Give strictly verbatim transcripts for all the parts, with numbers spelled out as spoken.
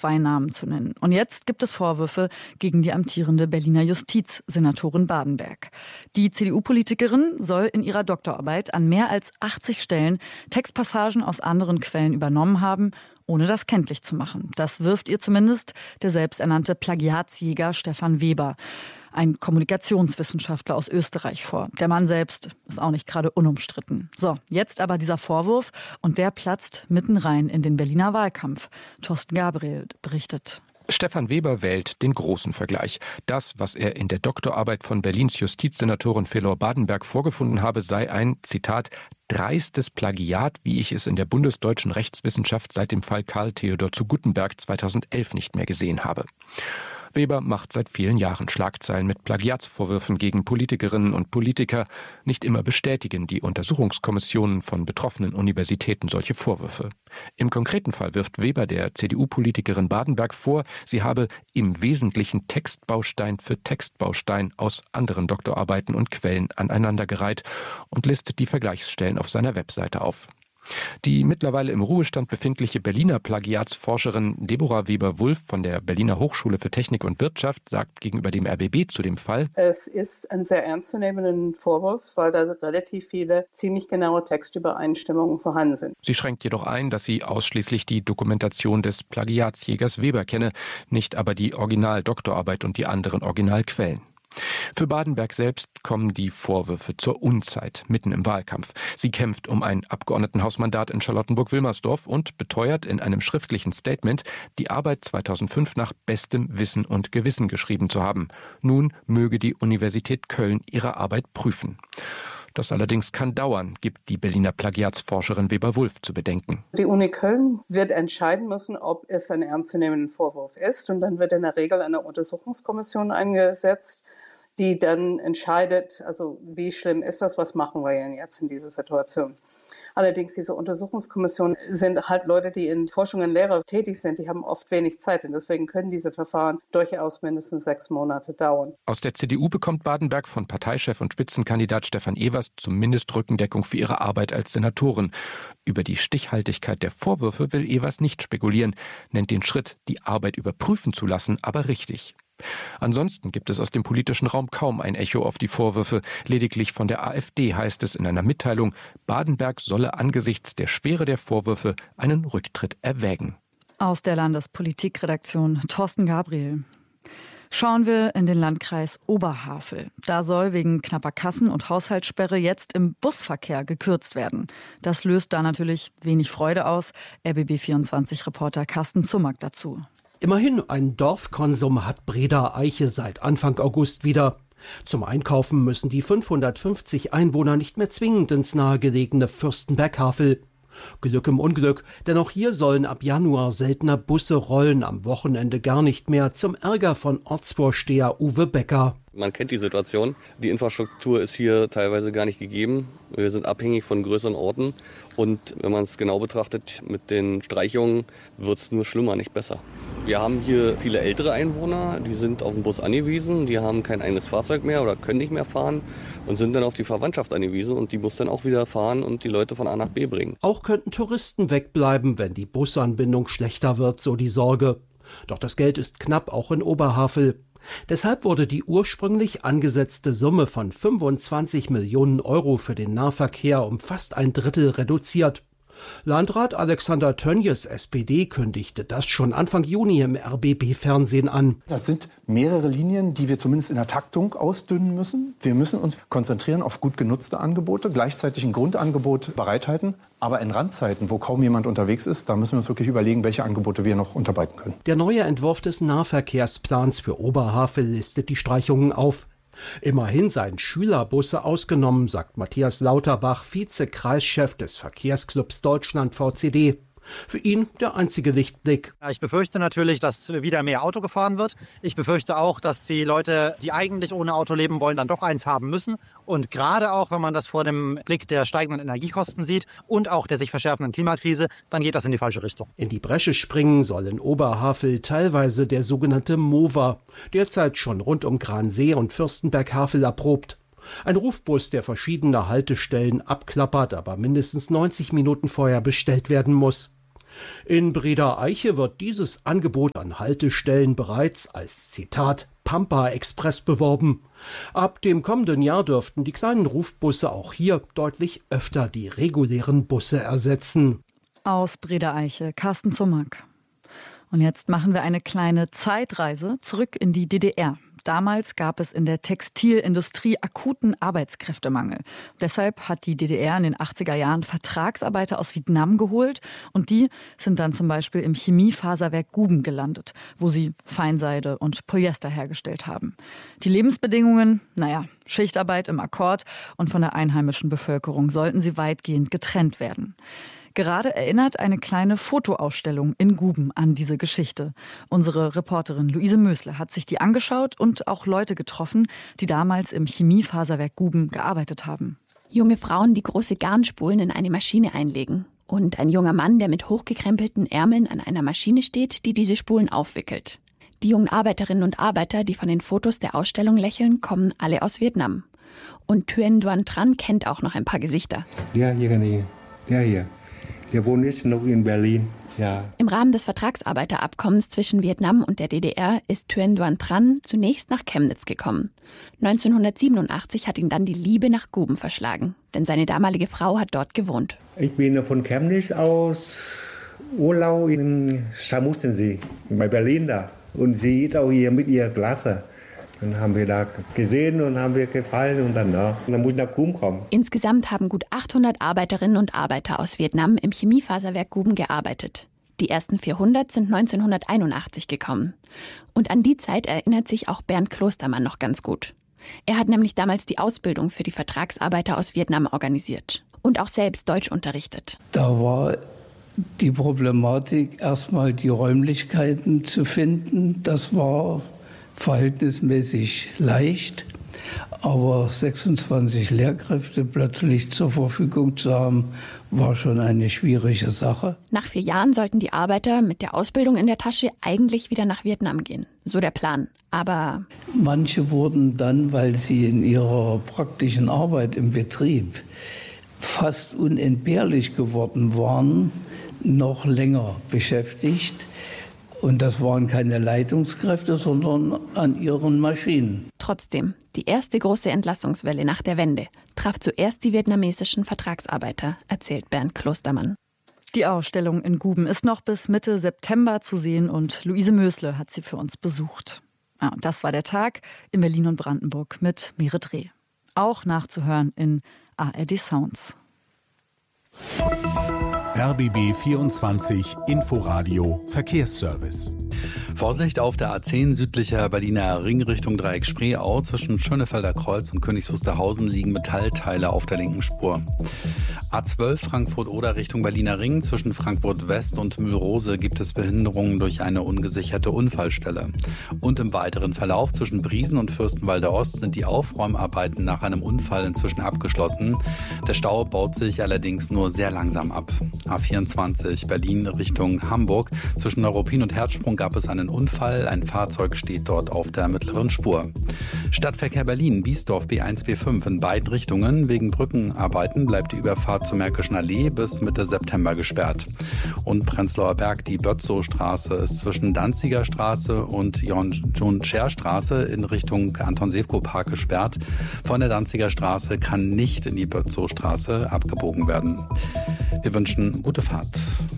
zwei Namen zu nennen. Und jetzt gibt es Vorwürfe gegen die amtierende Berliner Justizsenatorin Badenberg. Die C D U-Politikerin soll in ihrer Doktorarbeit an mehr als achtzig Stellen Textpassagen aus anderen Quellen übernommen haben, ohne das kenntlich zu machen. Das wirft ihr zumindest der selbsternannte Plagiatsjäger Stefan Weber, ein Kommunikationswissenschaftler aus Österreich, vor. Der Mann selbst ist auch nicht gerade unumstritten. So, jetzt aber dieser Vorwurf und der platzt mitten rein in den Berliner Wahlkampf. Thorsten Gabriel berichtet. Stefan Weber wählt den großen Vergleich. Das, was er in der Doktorarbeit von Berlins Justizsenatorin Felor Badenberg vorgefunden habe, sei ein, Zitat, dreistes Plagiat, wie ich es in der bundesdeutschen Rechtswissenschaft seit dem Fall Karl Theodor zu Guttenberg zweitausendelf nicht mehr gesehen habe. Weber macht seit vielen Jahren Schlagzeilen mit Plagiatsvorwürfen gegen Politikerinnen und Politiker. Nicht immer bestätigen die Untersuchungskommissionen von betroffenen Universitäten solche Vorwürfe. Im konkreten Fall wirft Weber der C D U-Politikerin Badenberg vor, sie habe im Wesentlichen Textbaustein für Textbaustein aus anderen Doktorarbeiten und Quellen aneinandergereiht und listet die Vergleichsstellen auf seiner Webseite auf. Die mittlerweile im Ruhestand befindliche Berliner Plagiatsforscherin Deborah Weber-Wulff von der Berliner Hochschule für Technik und Wirtschaft sagt gegenüber dem R B B zu dem Fall: Es ist ein sehr ernstzunehmender Vorwurf, weil da relativ viele ziemlich genaue Textübereinstimmungen vorhanden sind. Sie schränkt jedoch ein, dass sie ausschließlich die Dokumentation des Plagiatsjägers Weber kenne, nicht aber die Original-Doktorarbeit und die anderen Originalquellen. Für Badenberg selbst kommen die Vorwürfe zur Unzeit, mitten im Wahlkampf. Sie kämpft um ein Abgeordnetenhausmandat in Charlottenburg-Wilmersdorf und beteuert in einem schriftlichen Statement, die Arbeit zweitausendfünf nach bestem Wissen und Gewissen geschrieben zu haben. Nun möge die Universität Köln ihre Arbeit prüfen. Das allerdings kann dauern, gibt die Berliner Plagiatsforscherin Weber-Wulff zu bedenken. Die Uni Köln wird entscheiden müssen, ob es ein ernstzunehmender Vorwurf ist. Und dann wird in der Regel eine Untersuchungskommission eingesetzt, die dann entscheidet, also wie schlimm ist das, was machen wir denn jetzt in dieser Situation. Allerdings, diese Untersuchungskommissionen sind halt Leute, die in Forschung und Lehre tätig sind, die haben oft wenig Zeit und deswegen können diese Verfahren durchaus mindestens sechs Monate dauern. Aus der C D U bekommt Badenberg von Parteichef und Spitzenkandidat Stefan Evers zumindest Rückendeckung für ihre Arbeit als Senatorin. Über die Stichhaltigkeit der Vorwürfe will Evers nicht spekulieren, nennt den Schritt, die Arbeit überprüfen zu lassen, aber richtig. Ansonsten gibt es aus dem politischen Raum kaum ein Echo auf die Vorwürfe. Lediglich von der AfD heißt es in einer Mitteilung, Badenberg solle angesichts der Schwere der Vorwürfe einen Rücktritt erwägen. Aus der Landespolitikredaktion Thorsten Gabriel. Schauen wir in den Landkreis Oberhavel. Da soll wegen knapper Kassen- und Haushaltssperre jetzt im Busverkehr gekürzt werden. Das löst da natürlich wenig Freude aus. R B B vierundzwanzig-Reporter Carsten Zummack dazu. Immerhin ein Dorfkonsum hat Breda-Eiche seit Anfang August wieder. Zum Einkaufen müssen die fünfhundertfünfzig Einwohner nicht mehr zwingend ins nahegelegene Fürstenberg-Havel. Glück im Unglück, denn auch hier sollen ab Januar seltener Busse rollen, am Wochenende gar nicht mehr, zum Ärger von Ortsvorsteher Uwe Becker. Man kennt die Situation. Die Infrastruktur ist hier teilweise gar nicht gegeben. Wir sind abhängig von größeren Orten. Und wenn man es genau betrachtet, mit den Streichungen wird es nur schlimmer, nicht besser. Wir haben hier viele ältere Einwohner, die sind auf den Bus angewiesen, die haben kein eigenes Fahrzeug mehr oder können nicht mehr fahren und sind dann auf die Verwandtschaft angewiesen und die muss dann auch wieder fahren und die Leute von A nach B bringen. Auch könnten Touristen wegbleiben, wenn die Busanbindung schlechter wird, so die Sorge. Doch das Geld ist knapp, auch in Oberhavel. Deshalb wurde die ursprünglich angesetzte Summe von fünfundzwanzig Millionen Euro für den Nahverkehr um fast ein Drittel reduziert. Landrat Alexander Tönjes, S P D, kündigte das schon Anfang Juni im R B B-Fernsehen an. Das sind mehrere Linien, die wir zumindest in der Taktung ausdünnen müssen. Wir müssen uns konzentrieren auf gut genutzte Angebote, gleichzeitig ein Grundangebot bereithalten. Aber in Randzeiten, wo kaum jemand unterwegs ist, da müssen wir uns wirklich überlegen, welche Angebote wir noch unterbreiten können. Der neue Entwurf des Nahverkehrsplans für Oberhavel listet die Streichungen auf. Immerhin seien Schülerbusse ausgenommen, sagt Matthias Lauterbach, Vize-Kreischef des Verkehrsclubs Deutschland V C D. Für ihn der einzige Lichtblick. Ich befürchte natürlich, dass wieder mehr Auto gefahren wird. Ich befürchte auch, dass die Leute, die eigentlich ohne Auto leben wollen, dann doch eins haben müssen. Und gerade auch, wenn man das vor dem Blick der steigenden Energiekosten sieht und auch der sich verschärfenden Klimakrise, dann geht das in die falsche Richtung. In die Bresche springen soll in Oberhavel teilweise der sogenannte Mover, derzeit schon rund um Gransee und Fürstenberg-Havel erprobt. Ein Rufbus, der verschiedene Haltestellen abklappert, aber mindestens neunzig Minuten vorher bestellt werden muss. In Breda-Eiche wird dieses Angebot an Haltestellen bereits als, Zitat, Pampa-Express beworben. Ab dem kommenden Jahr dürften die kleinen Rufbusse auch hier deutlich öfter die regulären Busse ersetzen. Aus Breda-Eiche, Carsten Zummack. Und jetzt machen wir eine kleine Zeitreise zurück in die D D R. Damals gab es in der Textilindustrie akuten Arbeitskräftemangel. Deshalb hat die D D R in den achtziger Jahren Vertragsarbeiter aus Vietnam geholt und die sind dann zum Beispiel im Chemiefaserwerk Guben gelandet, wo sie Feinseide und Polyester hergestellt haben. Die Lebensbedingungen, naja, Schichtarbeit im Akkord und von der einheimischen Bevölkerung sollten sie weitgehend getrennt werden. Gerade erinnert eine kleine Fotoausstellung in Guben an diese Geschichte. Unsere Reporterin Luise Mösle hat sich die angeschaut und auch Leute getroffen, die damals im Chemiefaserwerk Guben gearbeitet haben. Junge Frauen, die große Garnspulen in eine Maschine einlegen. Und ein junger Mann, der mit hochgekrempelten Ärmeln an einer Maschine steht, die diese Spulen aufwickelt. Die jungen Arbeiterinnen und Arbeiter, die von den Fotos der Ausstellung lächeln, kommen alle aus Vietnam. Und Thuyen Duan Tran kennt auch noch ein paar Gesichter. Ja, hier, ja, hier. Wir wohnen jetzt noch in Berlin. Ja. Im Rahmen des Vertragsarbeiterabkommens zwischen Vietnam und der D D R ist Thuyen Duan Tran zunächst nach Chemnitz gekommen. neunzehnhundertsiebenundachtzig hat ihn dann die Liebe nach Guben verschlagen, denn seine damalige Frau hat dort gewohnt. Ich bin von Chemnitz aus Urlaub in Scharmutzensee, bei Berlin da. Und sie ist auch hier mit ihrer Klasse. Dann haben wir da gesehen und haben wir gefallen und dann, ja, dann muss ich nach Guben kommen. Insgesamt haben gut achthundert Arbeiterinnen und Arbeiter aus Vietnam im Chemiefaserwerk Guben gearbeitet. Die ersten vierhundert sind neunzehnhunderteinundachtzig gekommen. Und an die Zeit erinnert sich auch Bernd Klostermann noch ganz gut. Er hat nämlich damals die Ausbildung für die Vertragsarbeiter aus Vietnam organisiert und auch selbst Deutsch unterrichtet. Da war die Problematik, erstmal die Räumlichkeiten zu finden. Das war verhältnismäßig leicht, aber sechsundzwanzig Lehrkräfte plötzlich zur Verfügung zu haben, war schon eine schwierige Sache. Nach vier Jahren sollten die Arbeiter mit der Ausbildung in der Tasche eigentlich wieder nach Vietnam gehen. So der Plan. Aber manche wurden dann, weil sie in ihrer praktischen Arbeit im Betrieb fast unentbehrlich geworden waren, noch länger beschäftigt. Und das waren keine Leitungskräfte, sondern an ihren Maschinen. Trotzdem, die erste große Entlassungswelle nach der Wende traf zuerst die vietnamesischen Vertragsarbeiter, erzählt Bernd Klostermann. Die Ausstellung in Guben ist noch bis Mitte September zu sehen und Luise Mösle hat sie für uns besucht. Ja, und das war der Tag in Berlin und Brandenburg mit Merit Reh. Auch nachzuhören in A R D Sounds. R B B vierundzwanzig Inforadio Verkehrsservice. Vorsicht auf der A zehn südlicher Berliner Ring Richtung Dreieck Spreeau. Zwischen Schönefelder Kreuz und Königs Wusterhausen liegen Metallteile auf der linken Spur. A zwölf Frankfurt-Oder Richtung Berliner Ring. Zwischen Frankfurt West und Mühlrose gibt es Behinderungen durch eine ungesicherte Unfallstelle. Und im weiteren Verlauf zwischen Briesen und Fürstenwalde Ost sind die Aufräumarbeiten nach einem Unfall inzwischen abgeschlossen. Der Stau baut sich allerdings nur sehr langsam ab. A vierundzwanzig Berlin Richtung Hamburg. Zwischen Neuruppin und Herzsprung gab es einen Unfall. Ein Fahrzeug steht dort auf der mittleren Spur. Stadtverkehr Berlin, Biesdorf B eins B fünf in beiden Richtungen. Wegen Brückenarbeiten bleibt die Überfahrt zur Märkischen Allee bis Mitte September gesperrt. Und Prenzlauer Berg, die Bötzow-Straße ist zwischen Danziger Straße und John-Scher-Straße in Richtung Anton-Sewko-Park gesperrt. Von der Danziger Straße kann nicht in die Bötzow-Straße abgebogen werden. Wir wünschen gute Fahrt.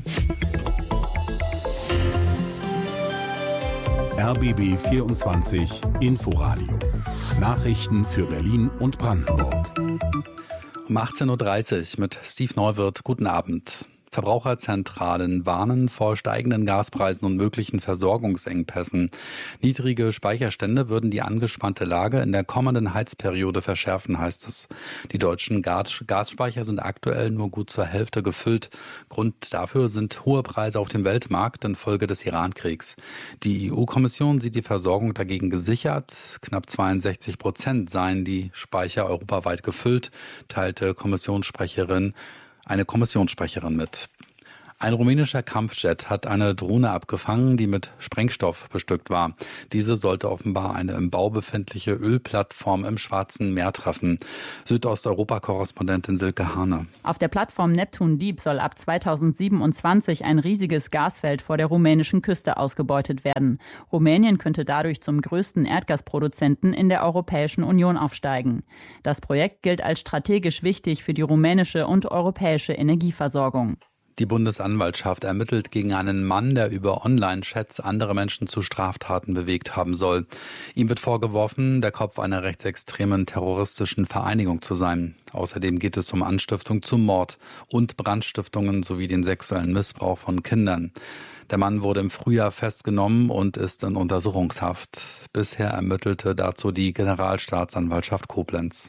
R B B vierundzwanzig Inforadio. Nachrichten für Berlin und Brandenburg. Um achtzehn Uhr dreißig mit Steve Neuwirth. Guten Abend. Verbraucherzentralen warnen vor steigenden Gaspreisen und möglichen Versorgungsengpässen. Niedrige Speicherstände würden die angespannte Lage in der kommenden Heizperiode verschärfen, heißt es. Die deutschen Gas- Gasspeicher sind aktuell nur gut zur Hälfte gefüllt. Grund dafür sind hohe Preise auf dem Weltmarkt infolge des Iran-Kriegs. Die E U-Kommission sieht die Versorgung dagegen gesichert. Knapp zweiundsechzig Prozent seien die Speicher europaweit gefüllt, teilte Kommissionssprecherin Eine Kommissionssprecherin mit. Ein rumänischer Kampfjet hat eine Drohne abgefangen, die mit Sprengstoff bestückt war. Diese sollte offenbar eine im Bau befindliche Ölplattform im Schwarzen Meer treffen. Südosteuropa-Korrespondentin Silke Hane. Auf der Plattform Neptun Deep soll ab zweitausendsiebenundzwanzig ein riesiges Gasfeld vor der rumänischen Küste ausgebeutet werden. Rumänien könnte dadurch zum größten Erdgasproduzenten in der Europäischen Union aufsteigen. Das Projekt gilt als strategisch wichtig für die rumänische und europäische Energieversorgung. Die Bundesanwaltschaft ermittelt gegen einen Mann, der über Online-Chats andere Menschen zu Straftaten bewegt haben soll. Ihm wird vorgeworfen, der Kopf einer rechtsextremen terroristischen Vereinigung zu sein. Außerdem geht es um Anstiftung zum Mord und Brandstiftungen sowie den sexuellen Missbrauch von Kindern. Der Mann wurde im Frühjahr festgenommen und ist in Untersuchungshaft. Bisher ermittelte dazu die Generalstaatsanwaltschaft Koblenz.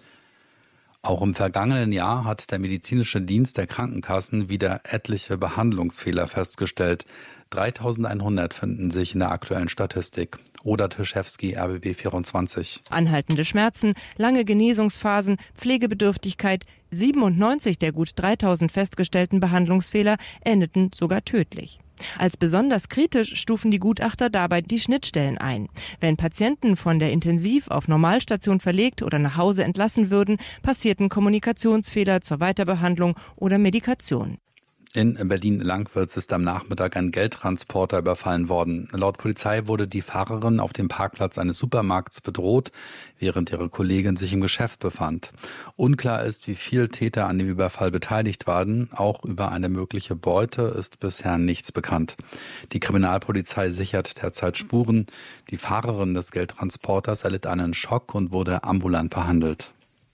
Auch im vergangenen Jahr hat der medizinische Dienst der Krankenkassen wieder etliche Behandlungsfehler festgestellt. dreitausendeinhundert finden sich in der aktuellen Statistik. Oda Tischewski, R B B vierundzwanzig. Anhaltende Schmerzen, lange Genesungsphasen, Pflegebedürftigkeit. siebenundneunzig der gut dreitausend festgestellten Behandlungsfehler endeten sogar tödlich. Als besonders kritisch stufen die Gutachter dabei die Schnittstellen ein. Wenn Patienten von der Intensiv- auf Normalstation verlegt oder nach Hause entlassen würden, passierten Kommunikationsfehler zur Weiterbehandlung oder Medikation. In Berlin-Langwitz ist am Nachmittag ein Geldtransporter überfallen worden. Laut Polizei wurde die Fahrerin auf dem Parkplatz eines Supermarkts bedroht, während ihre Kollegin sich im Geschäft befand. Unklar ist, wie viele Täter an dem Überfall beteiligt waren. Auch über eine mögliche Beute ist bisher nichts bekannt. Die Kriminalpolizei sichert derzeit Spuren. Die Fahrerin des Geldtransporters erlitt einen Schock und wurde ambulant behandelt.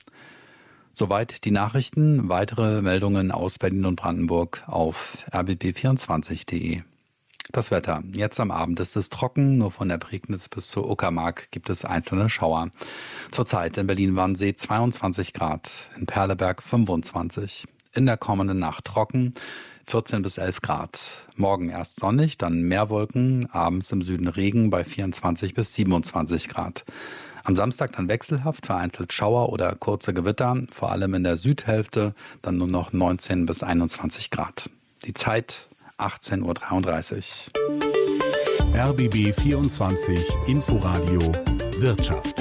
Soweit die Nachrichten. Weitere Meldungen aus Berlin und Brandenburg auf r b b vierundzwanzig punkt de. Das Wetter. Jetzt am Abend ist es trocken. Nur von der Prignitz bis zur Uckermark gibt es einzelne Schauer. Zurzeit in Berlin-Wannsee zweiundzwanzig Grad, in Perleberg fünfundzwanzig. In der kommenden Nacht trocken, vierzehn bis elf Grad. Morgen erst sonnig, dann mehr Wolken, abends im Süden Regen bei vierundzwanzig bis siebenundzwanzig Grad. Am Samstag dann wechselhaft, vereinzelt Schauer oder kurze Gewitter, vor allem in der Südhälfte, dann nur noch neunzehn bis einundzwanzig Grad. Die Zeit achtzehn Uhr dreiunddreißig. R B B vierundzwanzig Inforadio Wirtschaft.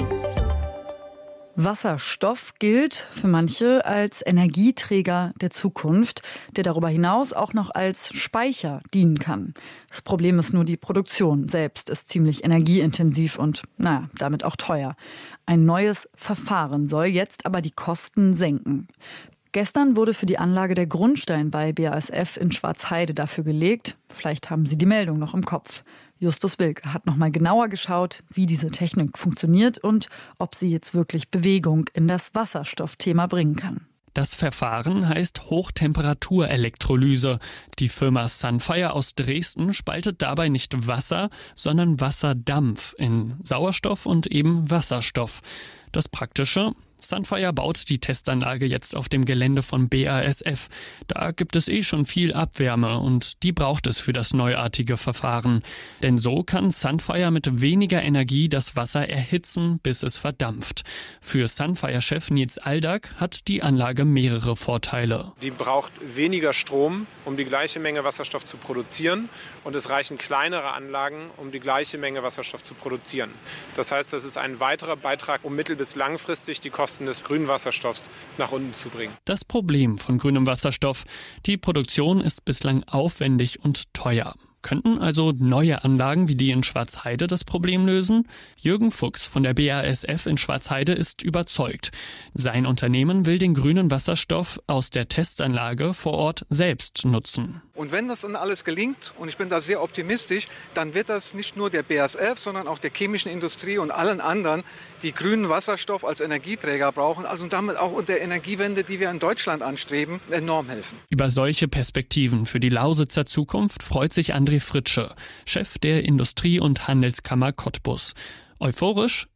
Wasserstoff gilt für manche als Energieträger der Zukunft, der darüber hinaus auch noch als Speicher dienen kann. Das Problem ist nur, die Produktion selbst ist ziemlich energieintensiv und, naja, damit auch teuer. Ein neues Verfahren soll jetzt aber die Kosten senken. Gestern wurde für die Anlage der Grundstein bei B A S F in Schwarzheide dafür gelegt. Vielleicht haben Sie die Meldung noch im Kopf. Justus Wilke hat noch mal genauer geschaut, wie diese Technik funktioniert und ob sie jetzt wirklich Bewegung in das Wasserstoffthema bringen kann. Das Verfahren heißt Hochtemperaturelektrolyse. Die Firma Sunfire aus Dresden spaltet dabei nicht Wasser, sondern Wasserdampf in Sauerstoff und eben Wasserstoff. Das Praktische: Sunfire baut die Testanlage jetzt auf dem Gelände von B A S F. Da gibt es eh schon viel Abwärme und die braucht es für das neuartige Verfahren. Denn so kann Sunfire mit weniger Energie das Wasser erhitzen, bis es verdampft. Für Sunfire-Chef Nils Aldag hat die Anlage mehrere Vorteile. Die braucht weniger Strom, um die gleiche Menge Wasserstoff zu produzieren. Und es reichen kleinere Anlagen, um die gleiche Menge Wasserstoff zu produzieren. Das heißt, das ist ein weiterer Beitrag, um mittel- bis langfristig die Kosten des grünen Wasserstoffs nach unten zu bringen. Das Problem von grünem Wasserstoff: die Produktion ist bislang aufwendig und teuer. Könnten also neue Anlagen wie die in Schwarzheide das Problem lösen? Jürgen Fuchs von der B A S F in Schwarzheide ist überzeugt. Sein Unternehmen will den grünen Wasserstoff aus der Testanlage vor Ort selbst nutzen. Und wenn das dann alles gelingt, und ich bin da sehr optimistisch, dann wird das nicht nur der B A S F, sondern auch der chemischen Industrie und allen anderen, die grünen Wasserstoff als Energieträger brauchen, also damit auch unter der Energiewende, die wir in Deutschland anstreben, enorm helfen. Über solche Perspektiven für die Lausitzer Zukunft freut sich André Fritsche, Chef der Industrie- und Handelskammer Cottbus. Euphorisch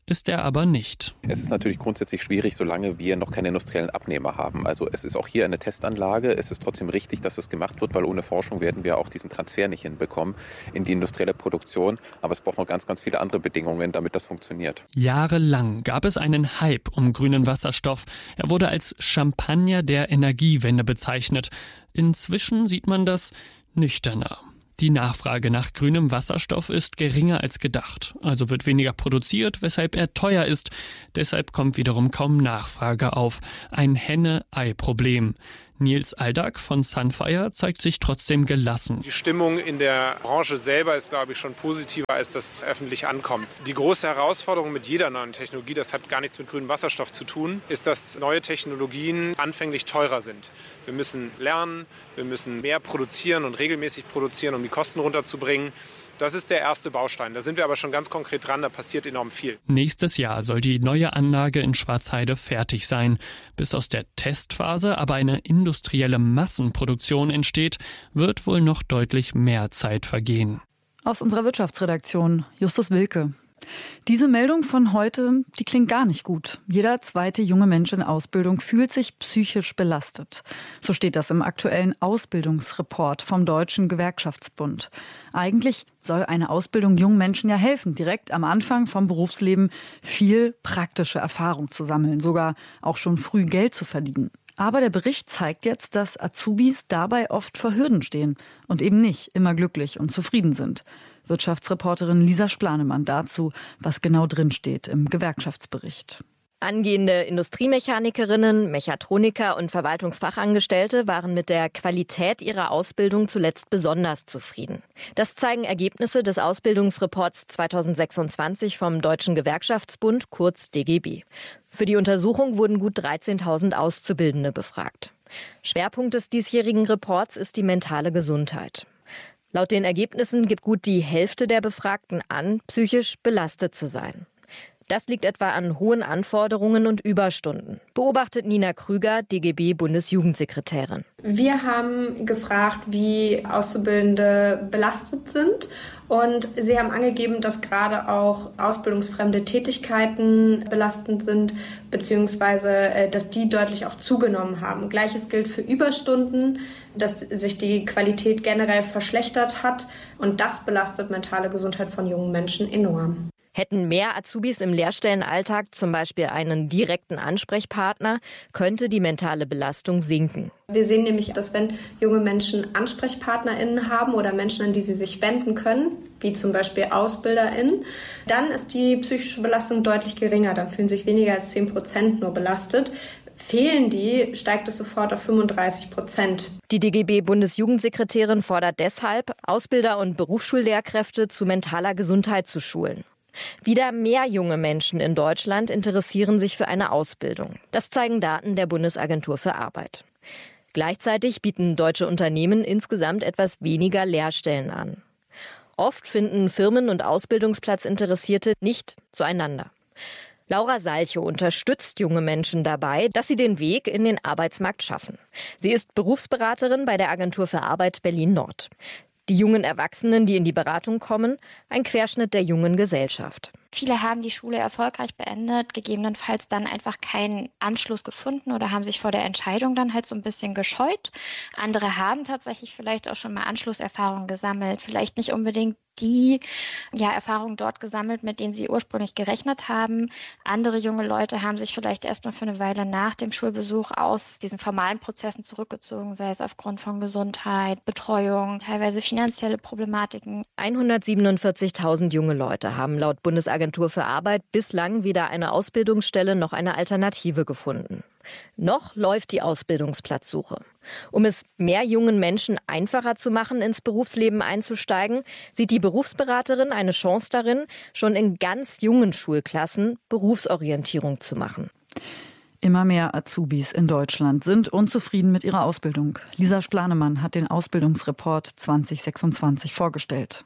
ist er aber nicht. Es ist natürlich grundsätzlich schwierig, solange wir noch keine industriellen Abnehmer haben. Also es ist auch hier eine Testanlage. Es ist trotzdem richtig, dass es gemacht wird, weil ohne Forschung werden wir auch diesen Transfer nicht hinbekommen in die industrielle Produktion. Aber es braucht noch ganz, ganz viele andere Bedingungen, damit das funktioniert. Jahrelang gab es einen Hype um grünen Wasserstoff. Er wurde als Champagner der Energiewende bezeichnet. Inzwischen sieht man das nüchterner. Die Nachfrage nach grünem Wasserstoff ist geringer als gedacht. Also wird weniger produziert, weshalb er teuer ist. Deshalb kommt wiederum kaum Nachfrage auf. Ein Henne-Ei-Problem. Nils Aldag von Sunfire zeigt sich trotzdem gelassen. Die Stimmung in der Branche selber ist, glaube ich, schon positiver, als das öffentlich ankommt. Die große Herausforderung mit jeder neuen Technologie, das hat gar nichts mit grünem Wasserstoff zu tun, ist, dass neue Technologien anfänglich teurer sind. Wir müssen lernen, wir müssen mehr produzieren und regelmäßig produzieren, um die Kosten runterzubringen. Das ist der erste Baustein. Da sind wir aber schon ganz konkret dran, da passiert enorm viel. Nächstes Jahr soll die neue Anlage in Schwarzheide fertig sein. Bis aus der Testphase aber eine industrielle Massenproduktion entsteht, wird wohl noch deutlich mehr Zeit vergehen. Aus unserer Wirtschaftsredaktion, Justus Wilke. Diese Meldung von heute, die klingt gar nicht gut. Jeder zweite junge Mensch in Ausbildung fühlt sich psychisch belastet. So steht das im aktuellen Ausbildungsreport vom Deutschen Gewerkschaftsbund. Eigentlich soll eine Ausbildung jungen Menschen ja helfen, direkt am Anfang vom Berufsleben viel praktische Erfahrung zu sammeln, sogar auch schon früh Geld zu verdienen. Aber der Bericht zeigt jetzt, dass Azubis dabei oft vor Hürden stehen und eben nicht immer glücklich und zufrieden sind. Wirtschaftsreporterin Lisa Splanemann dazu, was genau drinsteht im Gewerkschaftsbericht. Angehende Industriemechanikerinnen, Mechatroniker und Verwaltungsfachangestellte waren mit der Qualität ihrer Ausbildung zuletzt besonders zufrieden. Das zeigen Ergebnisse des Ausbildungsreports zweitausendsechsundzwanzig vom Deutschen Gewerkschaftsbund, kurz D G B. Für die Untersuchung wurden gut dreizehntausend Auszubildende befragt. Schwerpunkt des diesjährigen Reports ist die mentale Gesundheit. Laut den Ergebnissen gibt gut die Hälfte der Befragten an, psychisch belastet zu sein. Das liegt etwa an hohen Anforderungen und Überstunden, beobachtet Nina Krüger, D G B-Bundesjugendsekretärin. Wir haben gefragt, wie Auszubildende belastet sind. Und sie haben angegeben, dass gerade auch ausbildungsfremde Tätigkeiten belastend sind, beziehungsweise dass die deutlich auch zugenommen haben. Gleiches gilt für Überstunden, dass sich die Qualität generell verschlechtert hat. Und das belastet mentale Gesundheit von jungen Menschen enorm. Hätten mehr Azubis im Lehrstellenalltag zum Beispiel einen direkten Ansprechpartner, könnte die mentale Belastung sinken. Wir sehen nämlich, dass wenn junge Menschen AnsprechpartnerInnen haben oder Menschen, an die sie sich wenden können, wie zum Beispiel AusbilderInnen, dann ist die psychische Belastung deutlich geringer. Dann fühlen sich weniger als zehn Prozent nur belastet. Fehlen die, steigt es sofort auf fünfunddreißig Prozent. Die D G B-Bundesjugendsekretärin fordert deshalb, Ausbilder und Berufsschullehrkräfte zu mentaler Gesundheit zu schulen. Wieder mehr junge Menschen in Deutschland interessieren sich für eine Ausbildung. Das zeigen Daten der Bundesagentur für Arbeit. Gleichzeitig bieten deutsche Unternehmen insgesamt etwas weniger Lehrstellen an. Oft finden Firmen und Ausbildungsplatzinteressierte nicht zueinander. Laura Salchow unterstützt junge Menschen dabei, dass sie den Weg in den Arbeitsmarkt schaffen. Sie ist Berufsberaterin bei der Agentur für Arbeit Berlin-Nord. Die jungen Erwachsenen, die in die Beratung kommen, ein Querschnitt der jungen Gesellschaft. Viele haben die Schule erfolgreich beendet, gegebenenfalls dann einfach keinen Anschluss gefunden oder haben sich vor der Entscheidung dann halt so ein bisschen gescheut. Andere haben tatsächlich vielleicht auch schon mal Anschlusserfahrungen gesammelt, vielleicht nicht unbedingt die ja, Erfahrungen dort gesammelt, mit denen sie ursprünglich gerechnet haben. Andere junge Leute haben sich vielleicht erst mal für eine Weile nach dem Schulbesuch aus diesen formalen Prozessen zurückgezogen, sei es aufgrund von Gesundheit, Betreuung, teilweise finanzielle Problematiken. hundertsiebenundvierzigtausend junge Leute haben laut Bundesagentur für Arbeit bislang weder eine Ausbildungsstelle noch eine Alternative gefunden. Noch läuft die Ausbildungsplatzsuche. Um es mehr jungen Menschen einfacher zu machen, ins Berufsleben einzusteigen, sieht die Berufsberaterin eine Chance darin, schon in ganz jungen Schulklassen Berufsorientierung zu machen. Immer mehr Azubis in Deutschland sind unzufrieden mit ihrer Ausbildung. Lisa Splanemann hat den Ausbildungsreport zweitausendsechsundzwanzig vorgestellt.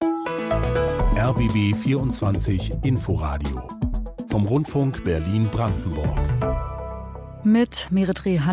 R B B vierundzwanzig Inforadio vom Rundfunk Berlin-Brandenburg. Mit Meretre, hallo.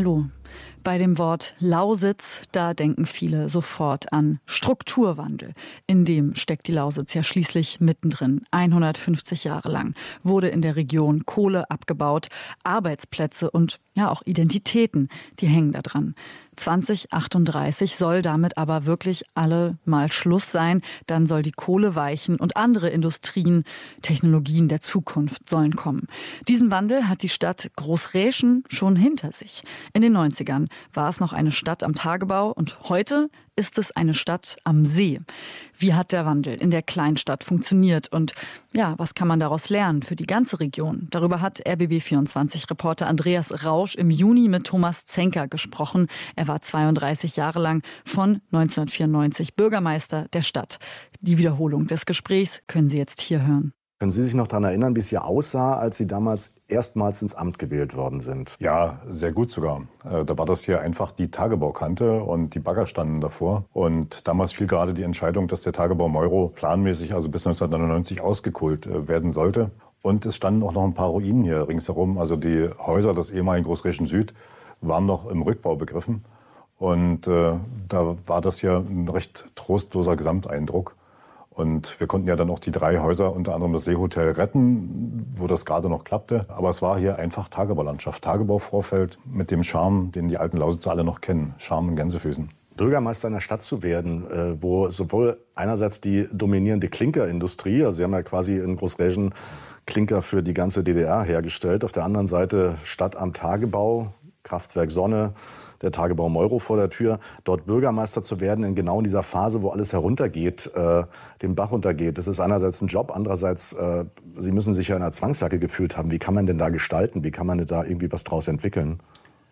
Bei dem Wort Lausitz, da denken viele sofort an Strukturwandel. In dem steckt die Lausitz ja schließlich mittendrin. hundertfünfzig Jahre lang wurde in der Region Kohle abgebaut, Arbeitsplätze und ja auch Identitäten, die hängen da dran. zwanzig achtunddreißig soll damit aber wirklich alle mal Schluss sein. Dann soll die Kohle weichen und andere Industrien, Technologien der Zukunft sollen kommen. Diesen Wandel hat die Stadt Großräschen schon hinter sich. In den neunzigern war es noch eine Stadt am Tagebau und heute ist es eine Stadt am See. Wie hat der Wandel in der Kleinstadt funktioniert und ja, was kann man daraus lernen für die ganze Region? Darüber hat R B B vierundzwanzig-Reporter Andreas Rausch im Juni mit Thomas Zenker gesprochen. Er war zweiunddreißig Jahre lang von neunzehnhundertvierundneunzig Bürgermeister der Stadt. Die Wiederholung des Gesprächs können Sie jetzt hier hören. Können Sie sich noch daran erinnern, wie es hier aussah, als Sie damals erstmals ins Amt gewählt worden sind? Ja, sehr gut sogar. Da war das hier einfach die Tagebaukante und die Bagger standen davor. Und damals fiel gerade die Entscheidung, dass der Tagebau Meuro planmäßig, also bis neunzehnhundertneunundneunzig, ausgekohlt werden sollte. Und es standen auch noch ein paar Ruinen hier ringsherum. Also die Häuser des ehemaligen Großräschen Süd waren noch im Rückbau begriffen. Und äh, da war das hier ein recht trostloser Gesamteindruck. Und wir konnten ja dann auch die drei Häuser, unter anderem das Seehotel, retten, wo das gerade noch klappte. Aber es war hier einfach Tagebaulandschaft, Tagebauvorfeld mit dem Charme, den die alten Lausitzer alle noch kennen. Charme in Gänsefüßen. Bürgermeister einer Stadt zu werden, wo sowohl einerseits die dominierende Klinkerindustrie, also Sie haben ja quasi in Großräschen Klinker für die ganze D D R hergestellt, auf der anderen Seite Stadt am Tagebau, Kraftwerk Sonne, der Tagebau Meuro vor der Tür, dort Bürgermeister zu werden in genau dieser Phase, wo alles heruntergeht, äh, den Bach runtergeht. Das ist einerseits ein Job, andererseits, äh, Sie müssen sich ja in einer Zwangsjacke gefühlt haben. Wie kann man denn da gestalten? Wie kann man denn da irgendwie was draus entwickeln?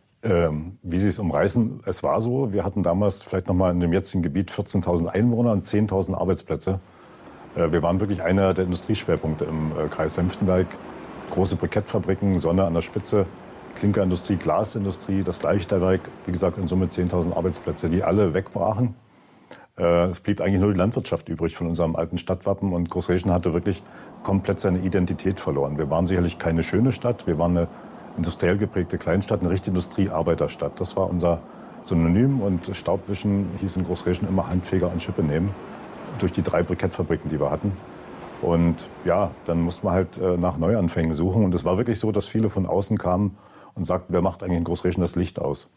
Ähm, wie Sie es umreißen, es war so. Wir hatten damals vielleicht noch mal in dem jetzigen Gebiet vierzehntausend Einwohner und zehntausend Arbeitsplätze. Äh, wir waren wirklich einer der Industrieschwerpunkte im äh, Kreis Senftenberg. Große Brikettfabriken, Sonne an der Spitze. Klinkerindustrie, Glasindustrie, das Leichterwerk, wie gesagt, in Summe zehntausend Arbeitsplätze, die alle wegbrachen. Äh, es blieb eigentlich nur die Landwirtschaft übrig von unserem alten Stadtwappen und Großräschen hatte wirklich komplett seine Identität verloren. Wir waren sicherlich keine schöne Stadt, wir waren eine industriell geprägte Kleinstadt, eine richtige Industrie-Arbeiterstadt. Das war unser Synonym und Staubwischen hieß in Großräschen immer Handfeger und Schippe nehmen, durch die drei Brikettfabriken, die wir hatten. Und ja, dann mussten wir halt äh, nach Neuanfängen suchen und es war wirklich so, dass viele von außen kamen und sagt, wer macht eigentlich in Großräschen das Licht aus?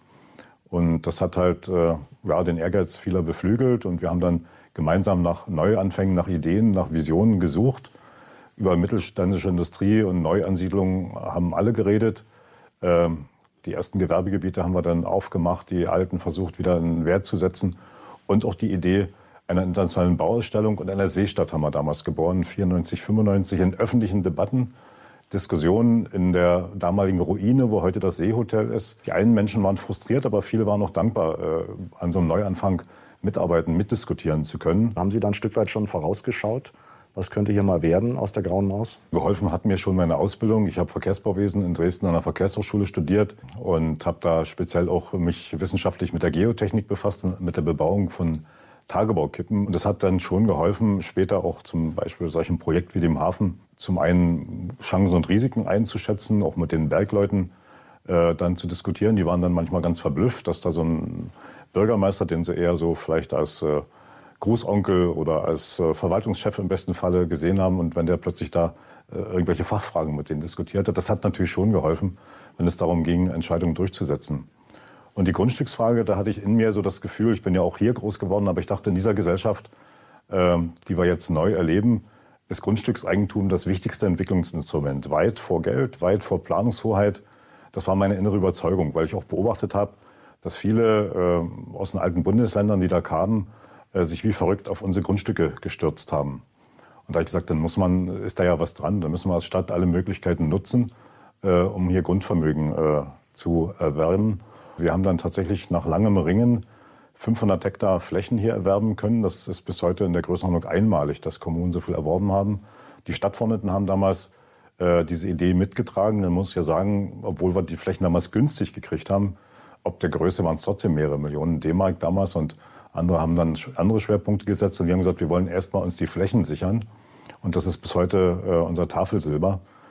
Und das hat halt äh, ja, den Ehrgeiz vieler beflügelt. Und wir haben dann gemeinsam nach Neuanfängen, nach Ideen, nach Visionen gesucht. Über mittelständische Industrie und Neuansiedlungen haben alle geredet. Ähm, die ersten Gewerbegebiete haben wir dann aufgemacht, die alten versucht wieder in Wert zu setzen. Und auch die Idee einer internationalen Bauausstellung und einer Seestadt haben wir damals geboren, vierundneunzig, fünfundneunzig, in öffentlichen Debatten. Diskussionen in der damaligen Ruine, wo heute das Seehotel ist. Die einen Menschen waren frustriert, aber viele waren auch dankbar, äh, an so einem Neuanfang mitarbeiten, mitdiskutieren zu können. Haben Sie da ein Stück weit schon vorausgeschaut? Was könnte hier mal werden aus der Grauen Maus? Geholfen hat mir schon meine Ausbildung. Ich habe Verkehrsbauwesen in Dresden an der Verkehrshochschule studiert und habe da speziell auch mich wissenschaftlich mit der Geotechnik befasst, mit der Bebauung von Tagebaukippen. Und das hat dann schon geholfen, später auch zum Beispiel solchen Projekt wie dem Hafen, zum einen Chancen und Risiken einzuschätzen, auch mit den Bergleuten äh, dann zu diskutieren. Die waren dann manchmal ganz verblüfft, dass da so ein Bürgermeister, den sie eher so vielleicht als äh, Großonkel oder als äh, Verwaltungschef im besten Falle gesehen haben und wenn der plötzlich da äh, irgendwelche Fachfragen mit denen diskutiert hat, das hat natürlich schon geholfen, wenn es darum ging, Entscheidungen durchzusetzen. Und die Grundstücksfrage, da hatte ich in mir so das Gefühl, ich bin ja auch hier groß geworden, aber ich dachte, in dieser Gesellschaft, äh, die wir jetzt neu erleben, ist Grundstückseigentum das wichtigste Entwicklungsinstrument. Weit vor Geld, weit vor Planungshoheit. Das war meine innere Überzeugung, weil ich auch beobachtet habe, dass viele äh, aus den alten Bundesländern, die da kamen, äh, sich wie verrückt auf unsere Grundstücke gestürzt haben. Und da habe ich gesagt, dann muss man, ist da ja was dran, dann müssen wir als Stadt alle Möglichkeiten nutzen, äh, um hier Grundvermögen äh, zu erwerben. Wir haben dann tatsächlich nach langem Ringen fünfhundert Hektar Flächen hier erwerben können. Das ist bis heute in der Größenordnung einmalig, dass Kommunen so viel erworben haben. Die Stadtverordneten haben damals äh, diese Idee mitgetragen. Man muss ja sagen, obwohl wir die Flächen damals günstig gekriegt haben, ob der Größe waren es trotzdem mehrere Millionen D-Mark damals. Und andere haben dann andere Schwerpunkte gesetzt. Und wir haben gesagt, wir wollen erst mal uns die Flächen sichern. Und das ist bis heute äh, unser Tafelsilber.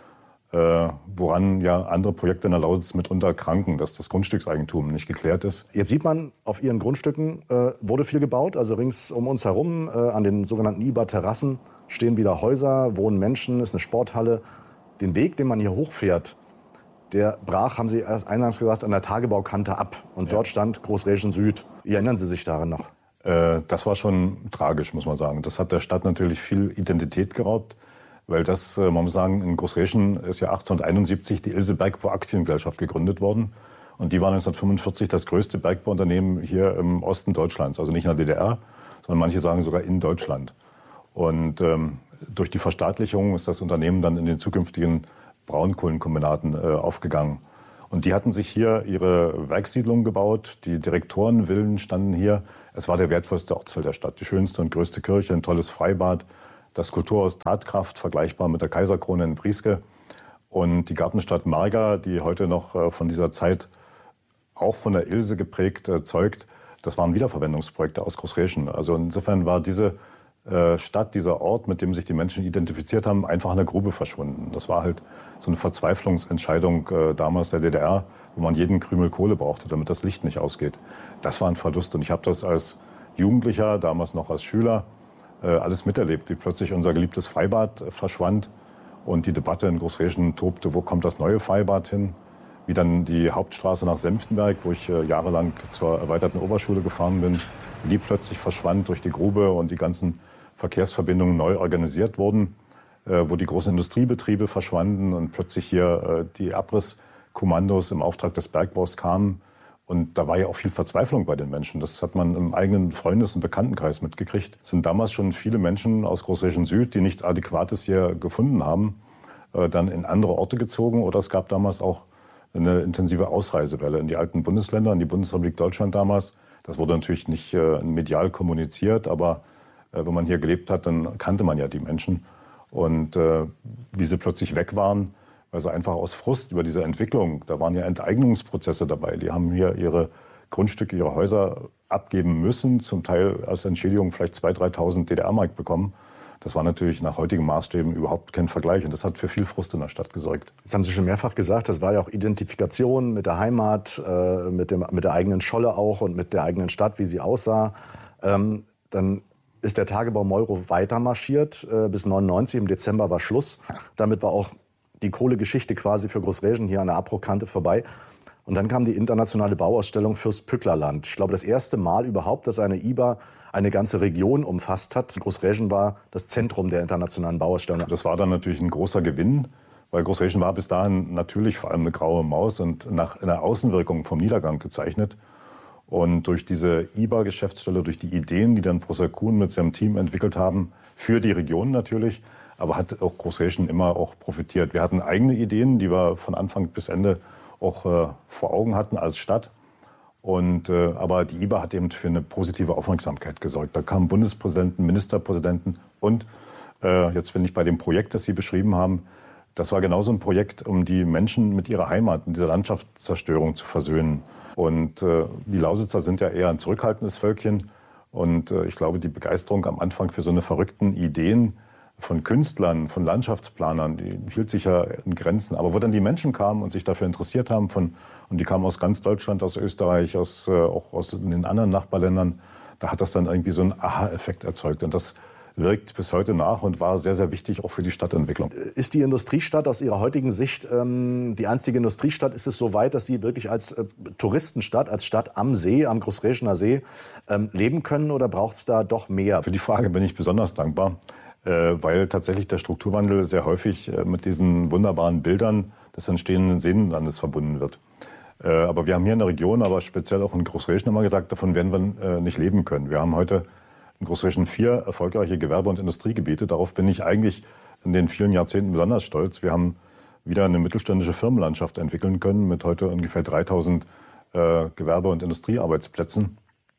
Äh, woran ja andere Projekte in der Lausitz mitunter kranken, dass das Grundstückseigentum nicht geklärt ist. Jetzt sieht man, auf Ihren Grundstücken äh, wurde viel gebaut, also rings um uns herum, äh, an den sogenannten I B A-Terrassen stehen wieder Häuser, wohnen Menschen, ist eine Sporthalle. Den Weg, den man hier hochfährt, der brach, haben Sie eingangs gesagt, an der Tagebaukante ab. Und ja. dort stand Großräschen Süd. Wie erinnern Sie sich daran noch? Äh, das war schon tragisch, muss man sagen. Das hat der Stadt natürlich viel Identität geraubt. Weil das, man muss sagen, in Großräschen ist ja achtzehnhunderteinundsiebzig die Ilse Bergbau Aktiengesellschaft gegründet worden. Und die war neunzehnhundertfünfundvierzig das größte Bergbauunternehmen hier im Osten Deutschlands. Also nicht in der D D R, sondern manche sagen sogar in Deutschland. Und ähm, durch die Verstaatlichung ist das Unternehmen dann in den zukünftigen Braunkohlenkombinaten äh, aufgegangen. Und die hatten sich hier ihre Werkssiedlung gebaut. Die Direktorenvillen standen hier. Es war der wertvollste Ortsteil der Stadt. Die schönste und größte Kirche, ein tolles Freibad. Das Kulturhaus Tatkraft, vergleichbar mit der Kaiserkrone in Brieske. Und die Gartenstadt Marga, die heute noch von dieser Zeit auch von der Ilse geprägt äh, zeugt, das waren Wiederverwendungsprojekte aus Großräschen. Also insofern war diese äh, Stadt, dieser Ort, mit dem sich die Menschen identifiziert haben, einfach in der Grube verschwunden. Das war halt so eine Verzweiflungsentscheidung äh, damals der D D R, wo man jeden Krümel Kohle brauchte, damit das Licht nicht ausgeht. Das war ein Verlust. Und ich habe das als Jugendlicher, damals noch als Schüler, alles miterlebt, wie plötzlich unser geliebtes Freibad verschwand und die Debatte in Großräschen tobte, wo kommt das neue Freibad hin, wie dann die Hauptstraße nach Senftenberg, wo ich jahrelang zur erweiterten Oberschule gefahren bin, wie die plötzlich verschwand durch die Grube und die ganzen Verkehrsverbindungen neu organisiert wurden, wo die großen Industriebetriebe verschwanden und plötzlich hier die Abrisskommandos im Auftrag des Bergbaus kamen. Und da war ja auch viel Verzweiflung bei den Menschen. Das hat man im eigenen Freundes- und Bekanntenkreis mitgekriegt. Es sind damals schon viele Menschen aus Großräschen Süd, die nichts Adäquates hier gefunden haben, äh, dann in andere Orte gezogen. Oder es gab damals auch eine intensive Ausreisewelle in die alten Bundesländer, in die Bundesrepublik Deutschland damals. Das wurde natürlich nicht äh, medial kommuniziert, aber äh, wenn man hier gelebt hat, dann kannte man ja die Menschen. Und äh, wie sie plötzlich weg waren, weil sie einfach aus Frust über diese Entwicklung, da waren ja Enteignungsprozesse dabei, die haben hier ihre Grundstücke, ihre Häuser abgeben müssen, zum Teil als Entschädigung vielleicht zweitausend, dreitausend D D R-Mark bekommen. Das war natürlich nach heutigen Maßstäben überhaupt kein Vergleich und das hat für viel Frust in der Stadt gesorgt. Das haben Sie schon mehrfach gesagt, das war ja auch Identifikation mit der Heimat, äh, mit, dem, mit der eigenen Scholle auch und mit der eigenen Stadt, wie sie aussah. Ähm, dann ist der Tagebau Meuro weiter marschiert, äh, bis neunundneunzig, im Dezember war Schluss. Damit war auch die Kohlegeschichte quasi für Großräschen hier an der Abbruchkante vorbei. Und dann kam die internationale Bauausstellung Fürstpücklerland. Ich glaube, das erste Mal überhaupt, dass eine I B A eine ganze Region umfasst hat. Großräschen war das Zentrum der internationalen Bauausstellung. Das war dann natürlich ein großer Gewinn, weil Großräschen war bis dahin natürlich vor allem eine graue Maus und nach einer Außenwirkung vom Niedergang gezeichnet. Und durch diese I B A-Geschäftsstelle, durch die Ideen, die dann Professor Kuhn mit seinem Team entwickelt haben, für die Region natürlich, aber hat auch Großräschen immer auch profitiert. Wir hatten eigene Ideen, die wir von Anfang bis Ende auch äh, vor Augen hatten als Stadt. Und, äh, aber die I B A hat eben für eine positive Aufmerksamkeit gesorgt. Da kamen Bundespräsidenten, Ministerpräsidenten und äh, jetzt bin ich bei dem Projekt, das Sie beschrieben haben. Das war genauso ein Projekt, um die Menschen mit ihrer Heimat, mit dieser Landschaftszerstörung zu versöhnen. Und äh, die Lausitzer sind ja eher ein zurückhaltendes Völkchen. Und äh, ich glaube, die Begeisterung am Anfang für so eine verrückten Ideen von Künstlern, von Landschaftsplanern, die hielt sich ja in Grenzen. Aber wo dann die Menschen kamen und sich dafür interessiert haben, von, und die kamen aus ganz Deutschland, aus Österreich, aus, äh, auch aus den anderen Nachbarländern, da hat das dann irgendwie so einen Aha-Effekt erzeugt. Und das wirkt bis heute nach und war sehr, sehr wichtig auch für die Stadtentwicklung. Ist die Industriestadt aus Ihrer heutigen Sicht, ähm, die einstige Industriestadt, ist es so weit, dass Sie wirklich als äh, Touristenstadt, als Stadt am See, am Großräschener See ähm, leben können oder braucht es da doch mehr? Für die Frage bin ich besonders dankbar, äh, weil tatsächlich der Strukturwandel sehr häufig äh, mit diesen wunderbaren Bildern des entstehenden Seenlandes verbunden wird. Äh, aber wir haben hier in der Region, aber speziell auch in Großräschen immer gesagt, davon werden wir äh, nicht leben können. Wir haben heute in Großräschen vier erfolgreiche Gewerbe- und Industriegebiete. Darauf bin ich eigentlich in den vielen Jahrzehnten besonders stolz. Wir haben wieder eine mittelständische Firmenlandschaft entwickeln können mit heute ungefähr dreitausend äh, Gewerbe- und Industriearbeitsplätzen.